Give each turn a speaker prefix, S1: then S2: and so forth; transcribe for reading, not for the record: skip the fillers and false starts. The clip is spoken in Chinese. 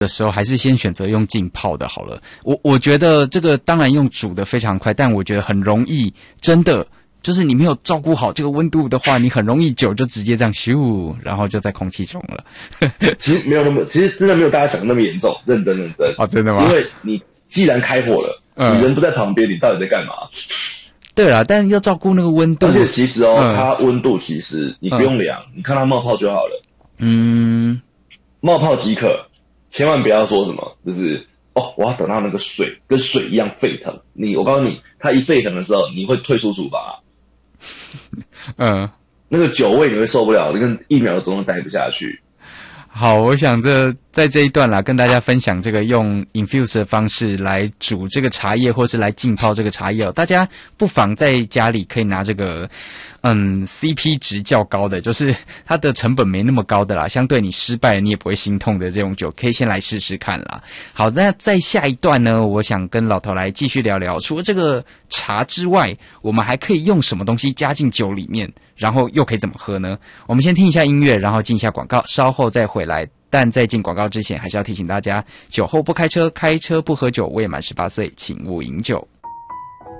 S1: 的时候，还是先选择用浸泡的好了。我觉得这个当然用煮的非常快，但我觉得很容易，真的就是你没有照顾好这个温度的话，你很容易酒就直接这样咻，然后就在空气中了。
S2: 其实没有那么，其实真的没有大家想的那么严重，认真。
S1: 哦，真的吗？
S2: 因为你既然开火了，你人不在旁边，你到底在干嘛？
S1: 对啦，但要照顾那个温度。
S2: 而且其实它温度其实你不用量，你看它冒泡就好了。冒泡即可，千万不要说什么就是我要等到那个水跟水一样沸腾。我告诉你，它一沸腾的时候，你会退出厨房。那个酒味你会受不了，那个1秒钟都待不下去。
S1: 好，我想在这一段啦，跟大家分享这个用 infuse 的方式来煮这个茶叶，或是来浸泡这个茶叶大家不妨在家里可以拿这个CP 值较高的，就是它的成本没那么高的啦，相对你失败了你也不会心痛的这种酒，可以先来试试看啦。好，那在下一段呢，我想跟老头来继续聊聊，除了这个茶之外，我们还可以用什么东西加进酒里面，然后又可以怎么喝呢？我们先听一下音乐，然后进一下广告，稍后再回来。但在进广告之前，还是要提醒大家，酒后不开车，开车不喝酒，未满18岁请勿饮酒。